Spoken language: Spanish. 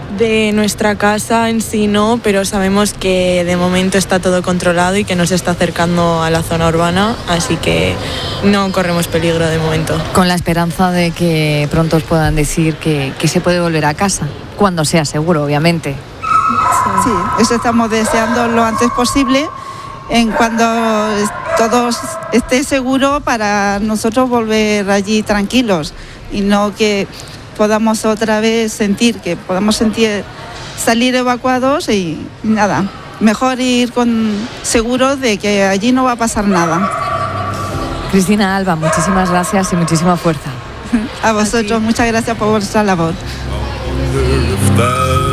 De nuestra casa en sí no, pero sabemos que de momento está todo controlado y que no se está acercando a la zona urbana, así que no corremos peligro de momento. Con la esperanza de que pronto os puedan decir que se puede volver a casa, cuando sea seguro, obviamente. Sí, eso estamos deseando lo antes posible, en cuando todo esté seguro para nosotros volver allí tranquilos y no que podamos otra vez sentir salir evacuados y nada, mejor ir seguros de que allí no va a pasar nada. Cristina, Alba, muchísimas gracias y muchísima fuerza. A vosotros, muchas gracias por vuestra labor.